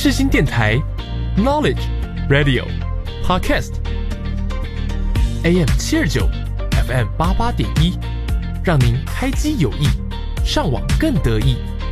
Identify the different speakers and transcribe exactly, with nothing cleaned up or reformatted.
Speaker 1: 世新电台 Knowledge Radio Podcast A M 七二九 F M 八八点一，让您开机有益，上网更得意。